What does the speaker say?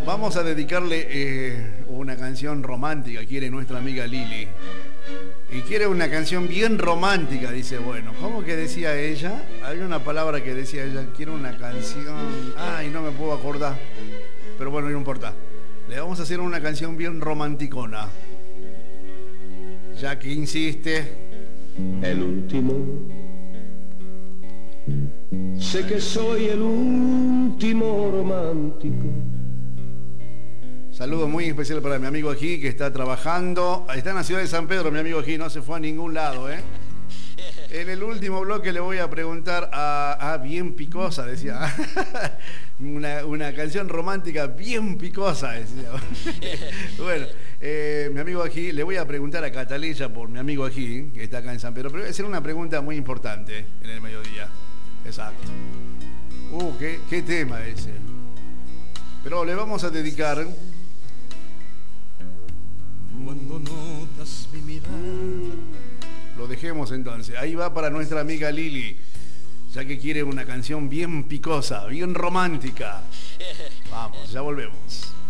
Vamos a dedicarle una canción romántica, quiere nuestra amiga Lili. Y quiere una canción bien romántica, dice, bueno, ¿cómo que decía ella? Hay una palabra que decía ella, quiere una canción... Ay, no me puedo acordar. Pero bueno, no importa. Le vamos a hacer una canción bien romanticona. Ya que insiste. El último. Sé que soy el último romántico. Saludo muy especial para mi amigo aquí que está trabajando. Está en la ciudad de San Pedro, mi amigo aquí, no se fue a ningún lado, ¿eh? En el último bloque le voy a preguntar a bien picosa, decía. Una canción romántica bien picosa, decía. Bueno, mi amigo aquí, le voy a preguntar a Catalina por mi amigo aquí, que está acá en San Pedro, pero voy a hacer una pregunta muy importante en el mediodía. Exacto. Qué tema ese. Pero le vamos a dedicar... Cuando notas mi mirada. Lo dejemos entonces. Ahí va para nuestra amiga Lili, ya que quiere una canción bien picosa, bien romántica. Vamos, ya volvemos.